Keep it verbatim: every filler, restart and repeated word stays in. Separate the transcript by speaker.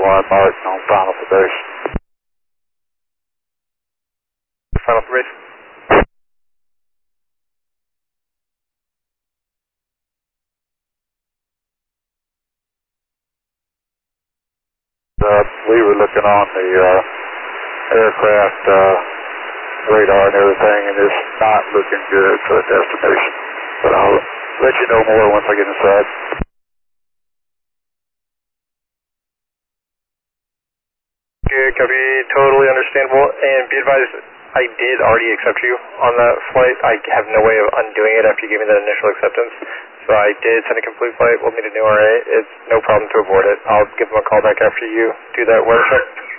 Speaker 1: one, Martin on final probation.
Speaker 2: Final probation.
Speaker 1: Uh, we were looking on the uh, aircraft uh, radar and everything, and it's not looking good for the destination. But I'll let you know more once I get inside.
Speaker 2: Good, copy, totally understandable. And be advised, I did already accept you on that flight. I have no way of undoing it after you gave me that initial acceptance. So I did send a complete flight. We'll need a new R A. It's no problem to abort it. I'll give them a call back after you do that weather check.